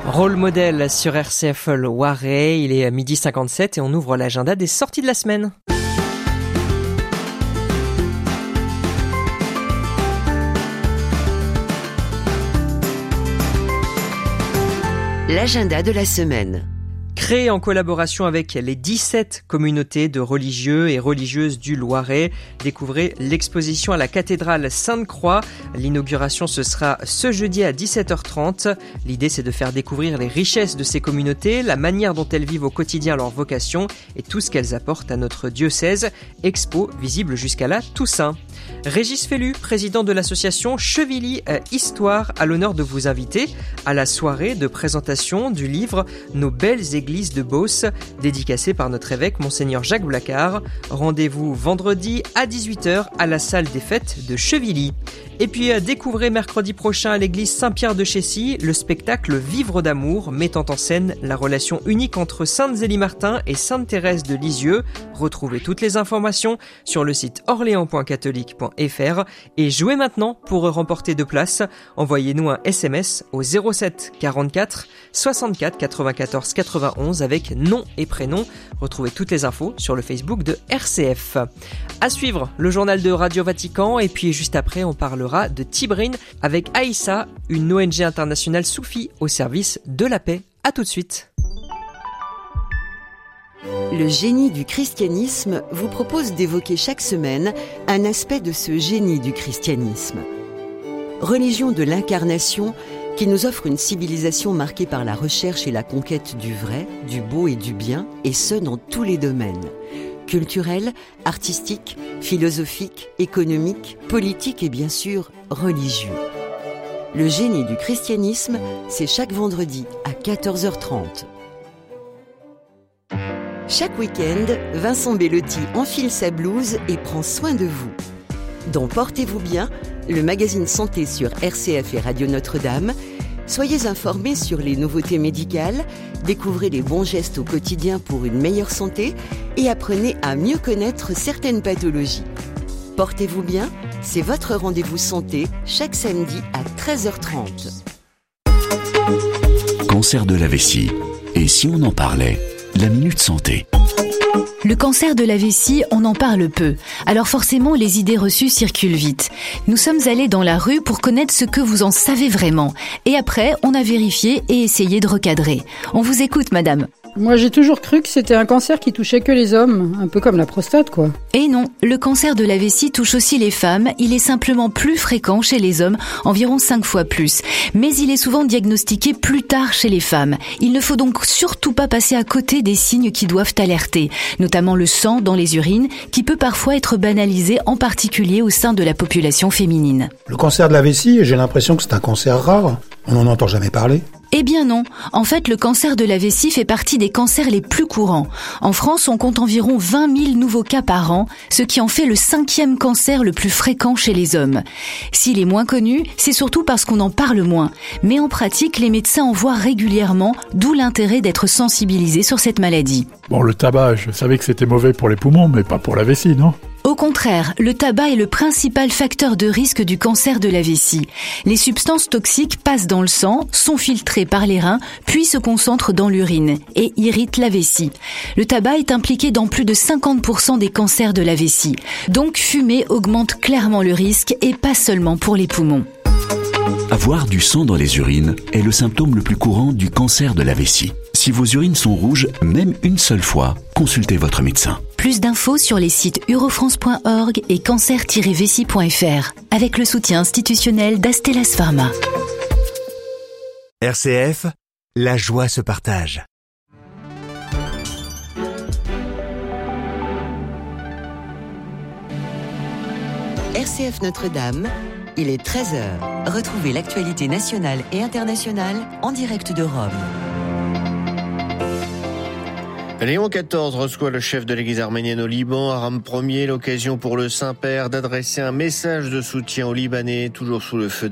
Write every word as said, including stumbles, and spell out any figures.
Rôle modèle sur R C F Loiret, il est à midi cinquante-sept et on ouvre l'agenda des sorties de la semaine. L'agenda de la semaine. Créé en collaboration avec les dix-sept communautés de religieux et religieuses du Loiret, découvrez l'exposition à la cathédrale Sainte-Croix. L'inauguration, ce sera ce jeudi à dix-sept heures trente. L'idée, c'est de faire découvrir les richesses de ces communautés, la manière dont elles vivent au quotidien leur vocation et tout ce qu'elles apportent à notre diocèse. Expo visible jusqu'à la Toussaint. Régis Fellu, président de l'association Chevilly Histoire, a l'honneur de vous inviter à la soirée de présentation du livre Nos belles églises de Beauce, dédicacé par notre évêque Monseigneur Jacques Blacard. Rendez-vous vendredi à dix-huit heures à la salle des fêtes de Chevilly. Et puis découvrez mercredi prochain à l'église Saint-Pierre de Chécy le spectacle Vivre d'amour, mettant en scène la relation unique entre Sainte Zélie-Martin et Sainte Thérèse de Lisieux. Retrouvez toutes les informations sur le site orléans point catholique point f r et jouez maintenant pour remporter deux places. Envoyez-nous un S M S au zéro sept quarante-quatre soixante-quatre quatre-vingt-quatorze quatre-vingt-onze avec nom et prénom. Retrouvez toutes les infos sur le Facebook de R C F. À suivre, le journal de Radio Vatican et puis juste après on parlera de Tibrin avec Aïssa, une O N G internationale soufie au service de la paix. À tout de suite. Le génie du christianisme vous propose d'évoquer chaque semaine un aspect de ce génie du christianisme. Religion de l'incarnation qui nous offre une civilisation marquée par la recherche et la conquête du vrai, du beau et du bien, et ce dans tous les domaines. Culturel, artistique, philosophique, économique, politique et bien sûr religieux. Le génie du christianisme, c'est chaque vendredi à quatorze heures trente. Chaque week-end, Vincent Bellotti enfile sa blouse et prend soin de vous. Dans Portez-vous bien, le magazine santé sur R C F et Radio Notre-Dame, soyez informés sur les nouveautés médicales, découvrez les bons gestes au quotidien pour une meilleure santé et apprenez à mieux connaître certaines pathologies. Portez-vous bien, c'est votre rendez-vous santé chaque samedi à treize heures trente. Cancer de la vessie. Et si on en parlait ? La Minute Santé. Le cancer de la vessie, on en parle peu. Alors forcément, les idées reçues circulent vite. Nous sommes allés dans la rue pour connaître ce que vous en savez vraiment. Et après, on a vérifié et essayé de recadrer. On vous écoute, madame. Moi, j'ai toujours cru que c'était un cancer qui touchait que les hommes, un peu comme la prostate, quoi. Et non, le cancer de la vessie touche aussi les femmes. Il est simplement plus fréquent chez les hommes, environ cinq fois plus. Mais il est souvent diagnostiqué plus tard chez les femmes. Il ne faut donc surtout pas passer à côté des signes qui doivent alerter, notamment le sang dans les urines, qui peut parfois être banalisé, en particulier au sein de la population féminine. Le cancer de la vessie, j'ai l'impression que c'est un cancer rare. On n'en entend jamais parler. Eh bien non. En fait, le cancer de la vessie fait partie des cancers les plus courants. En France, on compte environ vingt mille nouveaux cas par an, ce qui en fait le cinquième cancer le plus fréquent chez les hommes. S'il est moins connu, c'est surtout parce qu'on en parle moins. Mais en pratique, les médecins en voient régulièrement, d'où l'intérêt d'être sensibilisé sur cette maladie. Bon, le tabac, je savais que c'était mauvais pour les poumons, mais pas pour la vessie, non ? Au contraire, le tabac est le principal facteur de risque du cancer de la vessie. Les substances toxiques passent dans le sang, sont filtrées par les reins, puis se concentrent dans l'urine et irritent la vessie. Le tabac est impliqué dans plus de cinquante pour cent des cancers de la vessie. Donc fumer augmente clairement le risque et pas seulement pour les poumons. Avoir du sang dans les urines est le symptôme le plus courant du cancer de la vessie. Si vos urines sont rouges, même une seule fois, consultez votre médecin. Plus d'infos sur les sites eurofrance point org et cancer tiret vessie point f r, avec le soutien institutionnel d'Astellas Pharma. R C F, la joie se partage. R C F Notre-Dame, il est treize heures. Retrouvez l'actualité nationale et internationale en direct de Rome. Léon quatorze reçoit le chef de l'église arménienne au Liban, Aram Ier, l'occasion pour le Saint-Père d'adresser un message de soutien aux Libanais, toujours sous le feu des